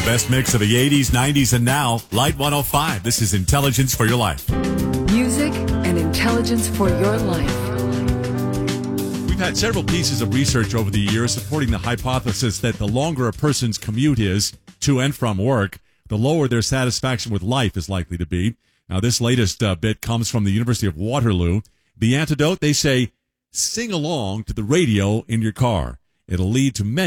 best mix of the 80s, 90s, and now. Light 105. This is Intelligence for Your Life. Music and intelligence for your life. We've had several pieces of research over the years supporting the hypothesis that the longer a person's commute is to and from work, the lower their satisfaction with life is likely to be. Now, this latest bit comes from the University of Waterloo. The antidote, they say, sing along to the radio in your car. It'll lead to many